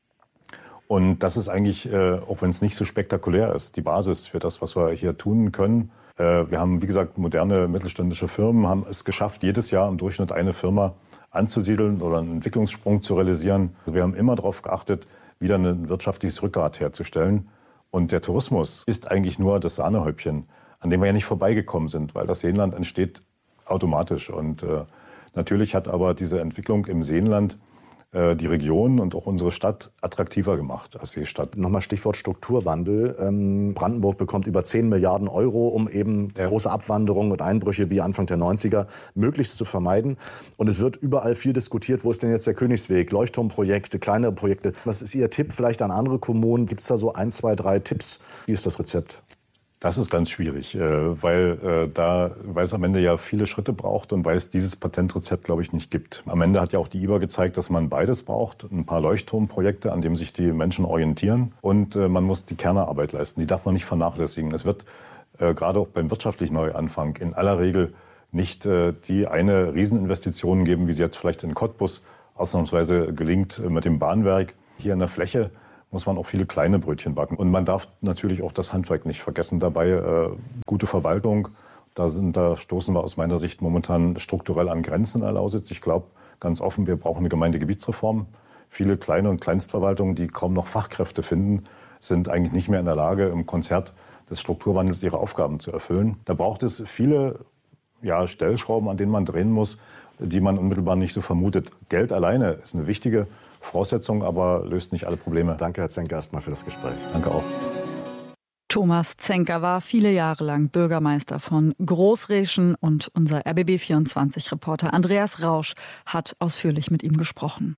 Und das ist eigentlich, äh, auch wenn es nicht so spektakulär ist, die Basis für das, was wir hier tun können. Äh, wir haben, wie gesagt, moderne mittelständische Firmen, haben es geschafft, jedes Jahr im Durchschnitt eine Firma anzusiedeln oder einen Entwicklungssprung zu realisieren. Also wir haben immer darauf geachtet, wieder ein wirtschaftliches Rückgrat herzustellen. Und der Tourismus ist eigentlich nur das Sahnehäubchen, an dem wir ja nicht vorbeigekommen sind, weil das Seenland entsteht automatisch. Und äh, natürlich hat aber diese Entwicklung im Seenland die Region und auch unsere Stadt attraktiver gemacht als die Stadt. Nochmal Stichwort Strukturwandel. Ähm, Brandenburg bekommt über zehn Milliarden Euro, um eben große Abwanderung und Einbrüche wie Anfang der neunziger möglichst zu vermeiden. Und es wird überall viel diskutiert, wo ist denn jetzt der Königsweg? Leuchtturmprojekte, kleinere Projekte. Was ist Ihr Tipp vielleicht an andere Kommunen? Gibt es da so ein, zwei, drei Tipps? Wie ist das Rezept? Das ist ganz schwierig, weil, da, weil es am Ende ja viele Schritte braucht und weil es dieses Patentrezept, glaube ich, nicht gibt. Am Ende hat ja auch die I B A gezeigt, dass man beides braucht. Ein paar Leuchtturmprojekte, an denen sich die Menschen orientieren. Und man muss die Kernarbeit leisten. Die darf man nicht vernachlässigen. Es wird gerade auch beim wirtschaftlichen Neuanfang in aller Regel nicht die eine Rieseninvestition geben, wie sie jetzt vielleicht in Cottbus ausnahmsweise gelingt mit dem Bahnwerk. Hier in der Fläche muss man auch viele kleine Brötchen backen. Und man darf natürlich auch das Handwerk nicht vergessen. Dabei äh, gute Verwaltung, da, sind, da stoßen wir aus meiner Sicht momentan strukturell an Grenzen in der Lausitz. Ich glaube ganz offen, wir brauchen eine Gemeindegebietsreform. Viele kleine und Kleinstverwaltungen, die kaum noch Fachkräfte finden, sind eigentlich nicht mehr in der Lage, im Konzert des Strukturwandels ihre Aufgaben zu erfüllen. Da braucht es viele ja, Stellschrauben, an denen man drehen muss, die man unmittelbar nicht so vermutet. Geld alleine ist eine wichtige Voraussetzung, aber löst nicht alle Probleme. Danke, Herr Zenker, erstmal für das Gespräch. Danke auch. Thomas Zenker war viele Jahre lang Bürgermeister von Großreschen und unser R B B vierundzwanzig-Reporter Andreas Rausch hat ausführlich mit ihm gesprochen.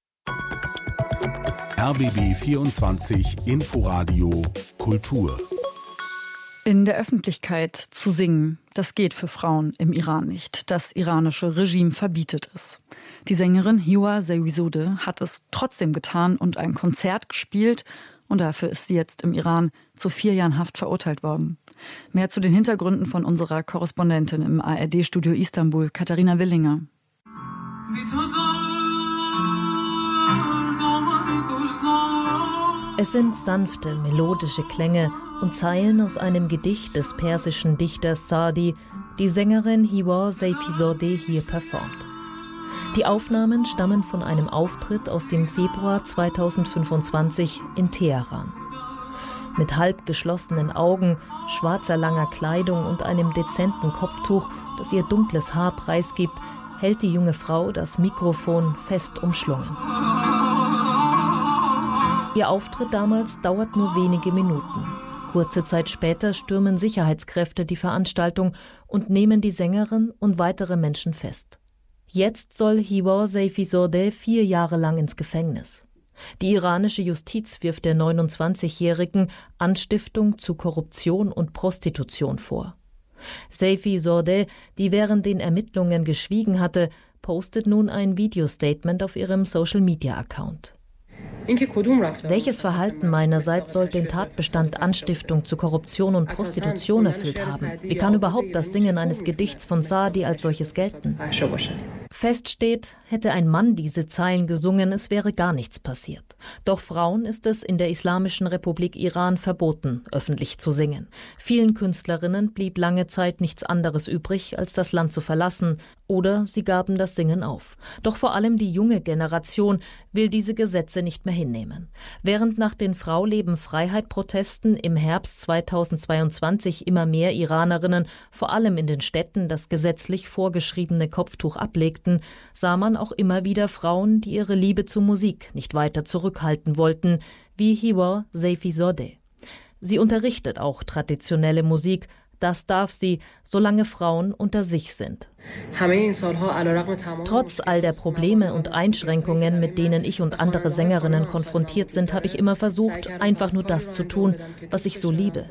R B B vierundzwanzig Inforadio Kultur. In der Öffentlichkeit zu singen, das geht für Frauen im Iran nicht. Das iranische Regime verbietet es. Die Sängerin Hiwa Zewizodeh hat es trotzdem getan und ein Konzert gespielt. Und dafür ist sie jetzt im Iran zu vier Jahren Haft verurteilt worden. Mehr zu den Hintergründen von unserer Korrespondentin im A R D-Studio Istanbul, Katharina Willinger. Es sind sanfte, melodische Klänge und Zeilen aus einem Gedicht des persischen Dichters Saadi, die Sängerin Hiwa Zewizodeh hier performt. Die Aufnahmen stammen von einem Auftritt aus dem Februar zweitausendfünfundzwanzig in Teheran. Mit halb geschlossenen Augen, schwarzer langer Kleidung und einem dezenten Kopftuch, das ihr dunkles Haar preisgibt, hält die junge Frau das Mikrofon fest umschlungen. Ihr Auftritt damals dauert nur wenige Minuten. Kurze Zeit später stürmen Sicherheitskräfte die Veranstaltung und nehmen die Sängerin und weitere Menschen fest. Jetzt soll Hiwa Zewizodeh vier Jahre lang ins Gefängnis. Die iranische Justiz wirft der neunundzwanzigjährigen Anstiftung zu Korruption und Prostitution vor. Zewizodeh, die während den Ermittlungen geschwiegen hatte, postet nun ein Videostatement auf ihrem Social-Media-Account. Welches Verhalten meinerseits soll den Tatbestand Anstiftung zu Korruption und Prostitution erfüllt haben? Wie kann überhaupt das Singen eines Gedichts von Saadi als solches gelten? Fest steht, hätte ein Mann diese Zeilen gesungen, es wäre gar nichts passiert. Doch Frauen ist es in der Islamischen Republik Iran verboten, öffentlich zu singen. Vielen Künstlerinnen blieb lange Zeit nichts anderes übrig, als das Land zu verlassen, oder sie gaben das Singen auf. Doch vor allem die junge Generation will diese Gesetze nicht mehr hinnehmen. Während nach den Frau-Leben-Freiheit-Protesten im Herbst zweitausendzweiundzwanzig immer mehr Iranerinnen, vor allem in den Städten, das gesetzlich vorgeschriebene Kopftuch ablegten, sah man auch immer wieder Frauen, die ihre Liebe zur Musik nicht weiter zurückhalten wollten, wie Hiwa Zewizodeh. Sie unterrichtet auch traditionelle Musik. Das darf sie, solange Frauen unter sich sind. Trotz all der Probleme und Einschränkungen, mit denen ich und andere Sängerinnen konfrontiert sind, habe ich immer versucht, einfach nur das zu tun, was ich so liebe.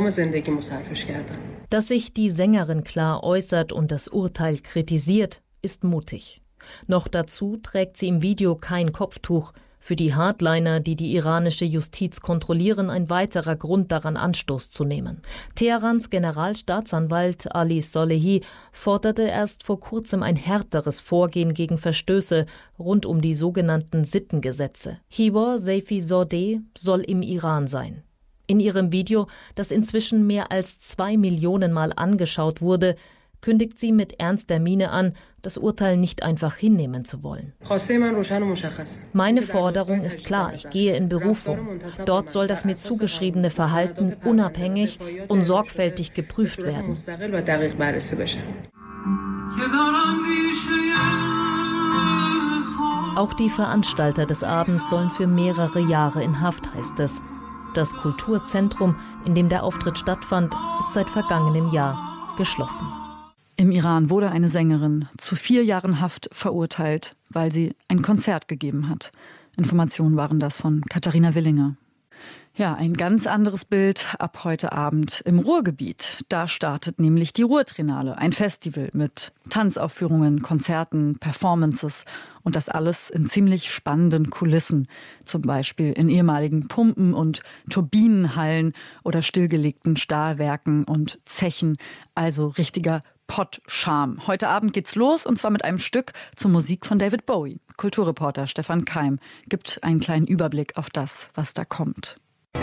Dass sich die Sängerin klar äußert und das Urteil kritisiert, ist mutig. Noch dazu trägt sie im Video kein Kopftuch. Für die Hardliner, die die iranische Justiz kontrollieren, ein weiterer Grund daran, Anstoß zu nehmen. Teherans Generalstaatsanwalt Ali Solehi forderte erst vor kurzem ein härteres Vorgehen gegen Verstöße rund um die sogenannten Sittengesetze. Hiwa Zewizodeh soll im Iran sein. In ihrem Video, das inzwischen mehr als zwei Millionen Mal angeschaut wurde, kündigt sie mit ernster Miene an, das Urteil nicht einfach hinnehmen zu wollen. Meine Forderung ist klar, ich gehe in Berufung. Dort soll das mir zugeschriebene Verhalten unabhängig und sorgfältig geprüft werden. Auch die Veranstalter des Abends sollen für mehrere Jahre in Haft, heißt es. Das Kulturzentrum, in dem der Auftritt stattfand, ist seit vergangenem Jahr geschlossen. Im Iran wurde eine Sängerin zu vier Jahren Haft verurteilt, weil sie ein Konzert gegeben hat. Informationen waren das von Katharina Willinger. Ja, ein ganz anderes Bild ab heute Abend im Ruhrgebiet. Da startet nämlich die Ruhrtriennale, ein Festival mit Tanzaufführungen, Konzerten, Performances und das alles in ziemlich spannenden Kulissen. Zum Beispiel in ehemaligen Pumpen- und Turbinenhallen oder stillgelegten Stahlwerken und Zechen. Also richtiger Pottscham. Heute Abend geht's los und zwar mit einem Stück zur Musik von David Bowie. Kulturreporter Stefan Keim gibt einen kleinen Überblick auf das, was da kommt.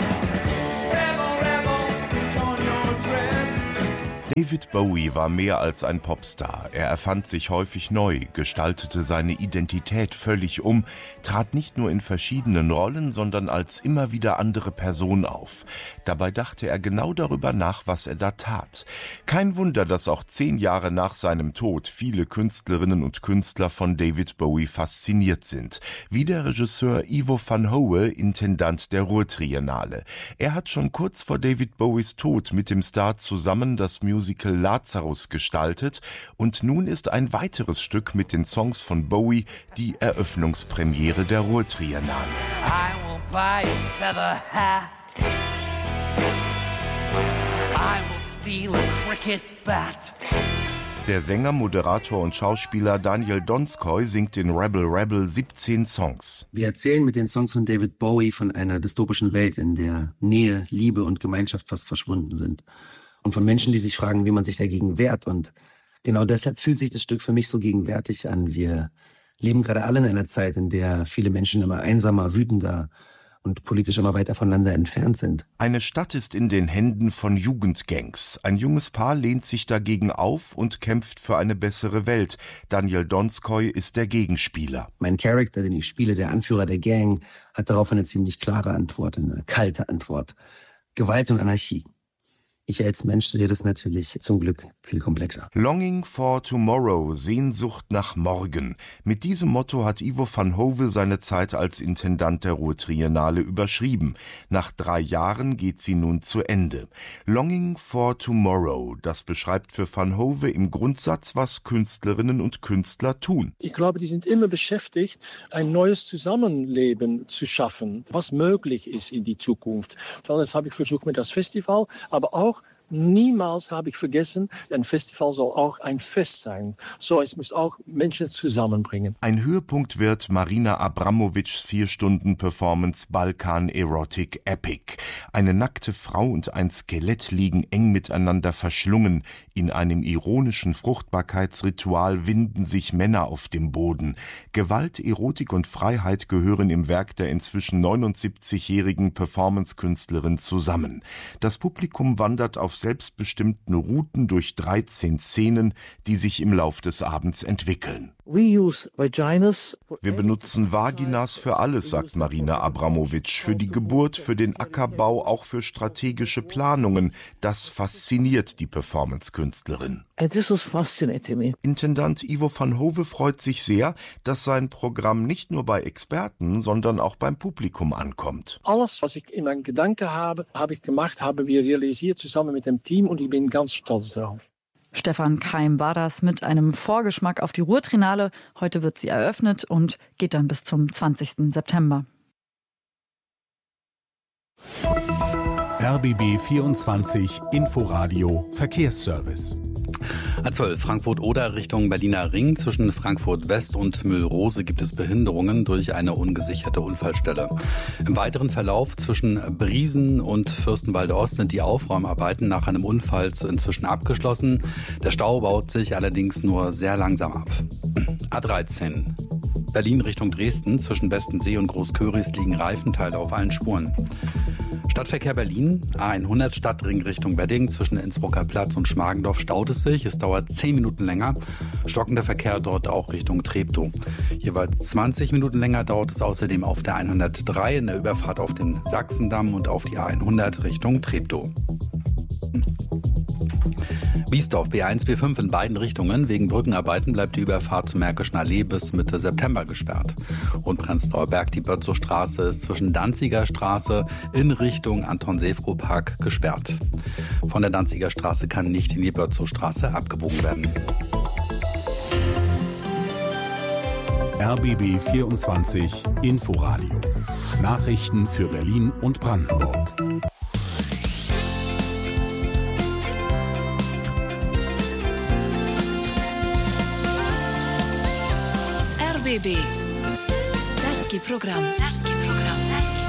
David Bowie war mehr als ein Popstar. Er erfand sich häufig neu, gestaltete seine Identität völlig um, trat nicht nur in verschiedenen Rollen, sondern als immer wieder andere Person auf. Dabei dachte er genau darüber nach, was er da tat. Kein Wunder, dass auch zehn Jahre nach seinem Tod viele Künstlerinnen und Künstler von David Bowie fasziniert sind. Wie der Regisseur Ivo van Howe, Intendant der Ruhrtriennale. Er hat schon kurz vor David Bowies Tod mit dem Star zusammen das Musical Lazarus gestaltet und nun ist ein weiteres Stück mit den Songs von Bowie die Eröffnungspremiere der Ruhrtriennale. I will buy a feather hat. I will steal a cricket bat. Der Sänger, Moderator und Schauspieler Daniel Donskoy singt in Rebel Rebel siebzehn Songs. Wir erzählen mit den Songs von David Bowie von einer dystopischen Welt, in der Nähe, Liebe und Gemeinschaft fast verschwunden sind. Und von Menschen, die sich fragen, wie man sich dagegen wehrt. Und genau deshalb fühlt sich das Stück für mich so gegenwärtig an. Wir leben gerade alle in einer Zeit, in der viele Menschen immer einsamer, wütender und politisch immer weiter voneinander entfernt sind. Eine Stadt ist in den Händen von Jugendgangs. Ein junges Paar lehnt sich dagegen auf und kämpft für eine bessere Welt. Daniel Donskoy ist der Gegenspieler. Mein Charakter, den ich spiele, der Anführer der Gang, hat darauf eine ziemlich klare Antwort, eine kalte Antwort. Gewalt und Anarchie. Ich als Mensch sehe das natürlich zum Glück viel komplexer. Longing for Tomorrow, Sehnsucht nach morgen. Mit diesem Motto hat Ivo van Howe seine Zeit als Intendant der Ruhrtriennale überschrieben. Nach drei Jahren geht sie nun zu Ende. Longing for Tomorrow, das beschreibt für van Howe im Grundsatz, was Künstlerinnen und Künstler tun. Ich glaube, die sind immer beschäftigt, ein neues Zusammenleben zu schaffen, was möglich ist in die Zukunft. Das habe ich versucht mit das Festival, aber auch niemals habe ich vergessen, ein Festival soll auch ein Fest sein. So, es muss auch Menschen zusammenbringen. Ein Höhepunkt wird Marina Abramovics Vier-Stunden-Performance Balkan Erotic Epic. Eine nackte Frau und ein Skelett liegen eng miteinander verschlungen. In einem ironischen Fruchtbarkeitsritual winden sich Männer auf dem Boden. Gewalt, Erotik und Freiheit gehören im Werk der inzwischen neunundsiebzigjährigen Performance-Künstlerin zusammen. Das Publikum wandert auf selbstbestimmten Routen durch dreizehn Szenen, die sich im Lauf des Abends entwickeln. Wir benutzen Vaginas für alles, sagt Marina Abramovic, für die Geburt, für den Ackerbau, auch für strategische Planungen. Das fasziniert die Performance-Künstlerin. Intendant Ivo van Howe freut sich sehr, dass sein Programm nicht nur bei Experten, sondern auch beim Publikum ankommt. Alles, was ich in meinen Gedanken habe, habe ich gemacht, haben wir realisiert zusammen mit dem Team und ich bin ganz stolz darauf. Stefan Keim war das mit einem Vorgeschmack auf die Ruhrtriennale. Heute wird sie eröffnet und geht dann bis zum zwanzigsten September. R B B vierundzwanzig Inforadio Verkehrsservice. A zwölf Frankfurt-Oder Richtung Berliner Ring. Zwischen Frankfurt West und Mühlrose gibt es Behinderungen durch eine ungesicherte Unfallstelle. Im weiteren Verlauf zwischen Briesen und Fürstenwalde Ost sind die Aufräumarbeiten nach einem Unfall inzwischen abgeschlossen. Der Stau baut sich allerdings nur sehr langsam ab. A dreizehn Berlin Richtung Dresden. Zwischen Westensee und Großköris liegen Reifenteile auf allen Spuren. Stadtverkehr Berlin, A hundert Stadtring Richtung Wedding, zwischen Innsbrucker Platz und Schmargendorf staut es sich. Es dauert zehn Minuten länger. Stockender Verkehr dort auch Richtung Treptow. Jeweils zwanzig Minuten länger dauert es außerdem auf der hundertdrei in der Überfahrt auf den Sachsendamm und auf die A hundert Richtung Treptow. Biesdorf B eins, B fünf in beiden Richtungen. Wegen Brückenarbeiten bleibt die Überfahrt zum Märkischen Allee bis Mitte September gesperrt. Und Prenzlauer Berg, die Bötzow-Straße ist zwischen Danziger Straße in Richtung Anton-Sewko-Park gesperrt. Von der Danziger Straße kann nicht in die Bötzow-Straße abgebogen werden. R B B vierundzwanzig Inforadio. Nachrichten für Berlin und Brandenburg. R B B. Serbski program. Serbski program. Serbski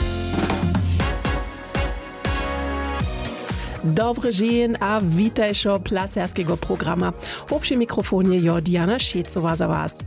program. Dobry dzień, a witajcie dla serskiego programa. Przy mikrofonie jo Diana Szecova za was.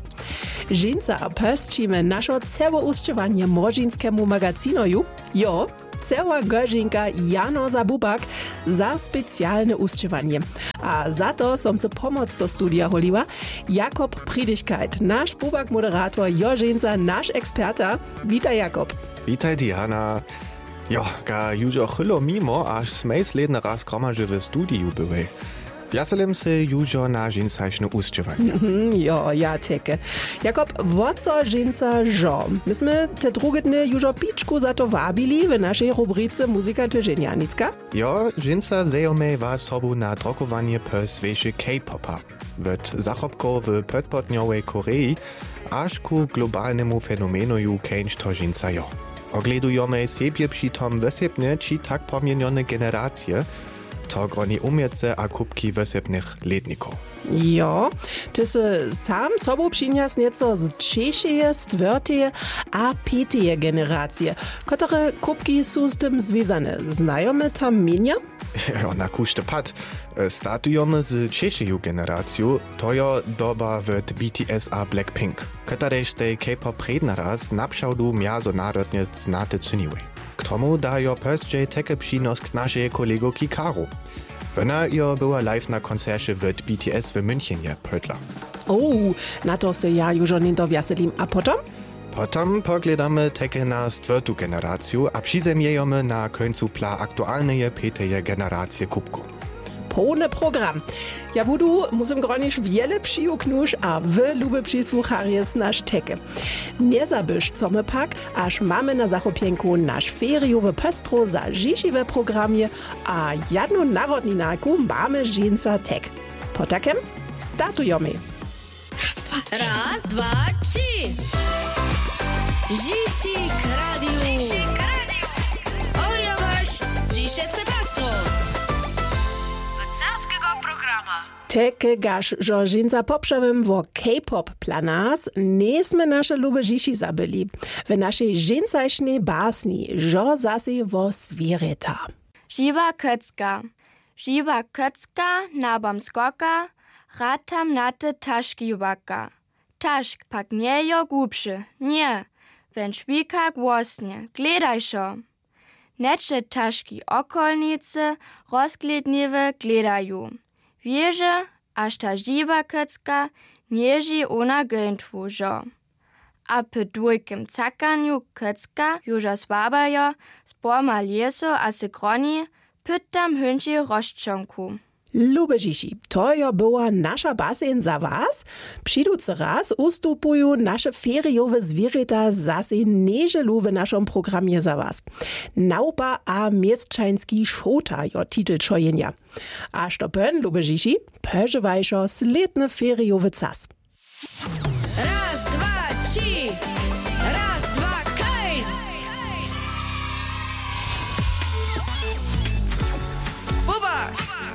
Żeńca pöstczymy nasze całe uszczewanie młodzieńskiemu magazynoju. Jo, cała godzинka Jano Zabubak za specjalne uszczewanie. A za to som se pomoc do studia holiła Jakob Priedigkeit, nasz bubak moderator, jo żeńca, nasz eksperta. Witaj Jakob. Witaj Diana. Jo, ga južo chylo mimo, aż smej sledne raz gromadže w studiu były. Wjaselem se južo na żeńcajszne uszczewanie. Mm, jo, ja teke. Jakob, wo co żeńca żo? Myśmy te drugie dny južo piczku za to wabili w naszej rubryce Muzyka tydzienia, nicka? Jo, żeńca zejome wa sobu na drokowanie per sveše K-popa. Wot zachopko w podpodniowej Korei, aż ku globalnemu fenomenoju kęć to żeńca jo. Ogledujemy siebie přitom wysepne či tak pomienione generacje, to groni umiece a kubki wysepnych letników. Jo, ty se sam sobą przynias nieco z trzecieje, czwarteje a piąteje generacje, które kubki są z tym związane. Znajome tam mienia? Ja, na kuszte pad. Startujemy z trzecią generacją, to jo doba w B T S a Blackpink, któreś tej K-pop predna raz naprzałdu międzynarodnie znate czyniły. K tomu dajo pozdziej takie przynos k naszej kolegoki Karo. Ona jo była live na koncercie w B T S w Münchenie pötla. O, na to se ja już nie dowiaselim. A potem? Potem pogledamy takie na czwartą generację, a przyzemiejemy na końcu pla aktualnej piątej generacje kubku. Pełny program. Ja budu musím groniš wiele przyjuknusz, a wy lube przysłucharje z nasz teke. Nie zabysz, co my pak, aż mamy na zachopienku nasz feriowy pestro za dzisiwe programie, a jedną narodninarku mamy żeńca tek. Potakem startujemy. Raz, dwa, trzy. Dzisik Radio. Oja wasz, dzisiece pastro. Teke gasz, że żeńca poprzewym wo K-pop planas, nesmy nasze lube dzieci zabyli. W naszej żeńcajsznej basni, że zasi wo zwiereta. Živa Köcka. Živa Köcka nabam skoka, ratam nate taški waka. Tašk pak nie jo głupszy, nie. Wenn szpikak wosnie, gledaj szo. Necze taški okolnice, rozgledniwe gledaju. Wieże, aż ta Živa Köcka nieży ona gętwu, żo. A py dwójkim cakaniu Köcka juża swabajo, sporma lieso a se groni, pytam hynci rozczonku. Lube dzieci, to jo była nasza basen za was. Przyducy raz ustupują nasze feriowe zwierzęta zase nieżelu w naszym programie za was. Naupa a mieszczański szota jo titel czojenia. A sztopen, lube dzieci, peżywajszo sletne feriowe cas.